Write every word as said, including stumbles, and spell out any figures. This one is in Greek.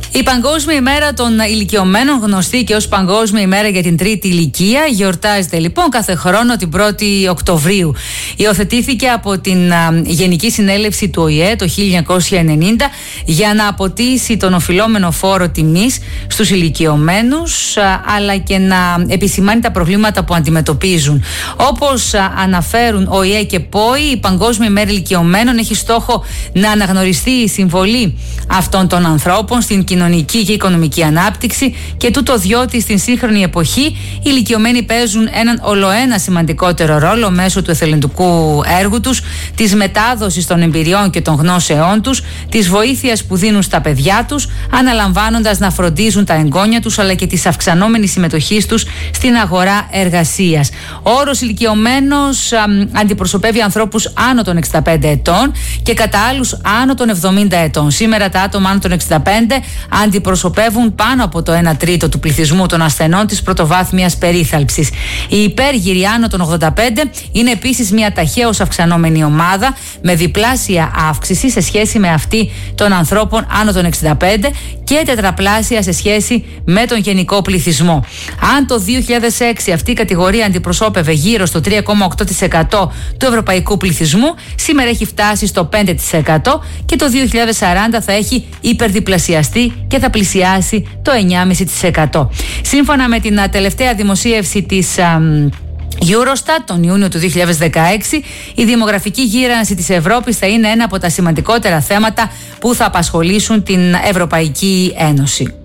Η Παγκόσμια ημέρα των ηλικιωμένων, γνωστή και ως Παγκόσμια ημέρα για την τρίτη ηλικία, γιορτάζεται λοιπόν κάθε χρόνο την πρώτη Οκτωβρίου. Υιοθετήθηκε από την α, Γενική Συνέλευση του Ο Η Ε το χίλια εννιακόσια ενενήντα για να αποτίσει τον οφειλόμενο φόρο τιμής στους ηλικιωμένους, α, αλλά και να επισημάνει τα προβλήματα που αντιμετωπίζουν. Όπως α, αναφέρουν Ο Η Ε και ΠΟΗ, η Παγκόσμια ημέρα ηλικιωμένων έχει στόχο να αναγνωριστεί η συμβολή αυτών των ανθρώπων στην κοινωνική και οικονομική ανάπτυξη, και τούτο διότι στην σύγχρονη εποχή οι ηλικιωμένοι παίζουν έναν ολοένα σημαντικότερο ρόλο μέσω του εθελοντικού έργου τους, της μετάδοσης των εμπειριών και των γνώσεών τους, της βοήθειας που δίνουν στα παιδιά τους, αναλαμβάνοντας να φροντίζουν τα εγγόνια τους, αλλά και της αυξανόμενης συμμετοχής τους στην αγορά εργασίας. Ο όρος ηλικιωμένος α, αντιπροσωπεύει ανθρώπους άνω των εξήντα πέντε ετών και κατά άλλους άνω των εβδομήντα ετών. Σήμερα τα άτομα άνω των εξήντα πέντε αντιπροσωπεύουν πάνω από το ένα τρίτο του πληθυσμού των ασθενών της πρωτοβάθμιας περίθαλψης. Οι υπέργυροι άνω των ογδόντα πέντε είναι επίσης μια ταχαίως αυξανόμενη ομάδα με διπλάσια αύξηση σε σχέση με αυτή των ανθρώπων άνω των εξήντα πέντε και τετραπλάσια σε σχέση με τον γενικό πληθυσμό. Αν το δύο χιλιάδες έξι αυτή η κατηγορία αντιπροσώπευε γύρω στο τρία κόμμα οκτώ τοις εκατό του ευρωπαϊκού πληθυσμού, σήμερα έχει φτάσει στο πέντε τοις εκατό και το δύο χιλιάδες σαράντα θα έχει υπερδιπλασιαστεί και θα πλησιάσει το εννιά κόμμα πέντε τοις εκατό. Σύμφωνα με την τελευταία δημοσίευση της Eurostat τον Ιούνιο του δύο χιλιάδες δεκαέξι, η δημογραφική γύρανση της Ευρώπης θα είναι ένα από τα σημαντικότερα θέματα που θα απασχολήσουν την Ευρωπαϊκή Ένωση.